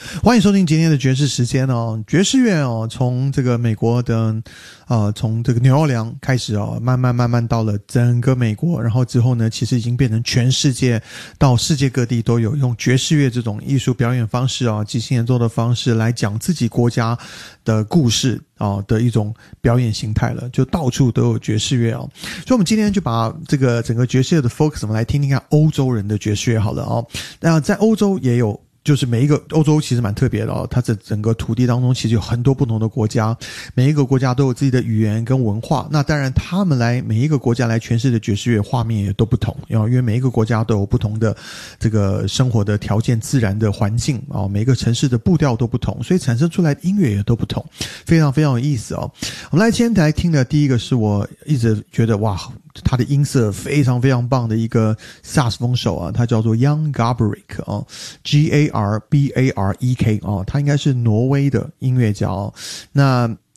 欢迎收听今天的爵士时间哦。爵士乐哦，从这个美国的从这个纽奥良开始哦，慢慢到了整个美国，然后之后呢，其实已经变成全世界，到世界各地都有用爵士乐这种艺术表演方式啊，即兴演奏的方式来讲自己国家的故事的一种表演形态了，就到处都有爵士乐哦。所以我们今天就把这个整个爵士乐的 focus 我们来听听看欧洲人的爵士乐好了哦。那在欧洲也有。就是每一个欧洲其实蛮特别的哦，它这整个土地当中其实有很多不同的国家，每一个国家都有自己的语言跟文化。那当然他们每一个国家来诠释的爵士乐画面也都不同，因为每一个国家都有不同的这个生活的条件、自然的环境啊，每一个城市的步调都不同，所以产生出来的音乐也都不同，非常非常有意思哦。我们今天来听的第一个是我一直觉得哇，他的音色非常非常棒的一个萨克斯风手啊，他叫做 Jan Garbarek 哦 ，Garbarek 哦，他应该是挪威的音乐家哦。那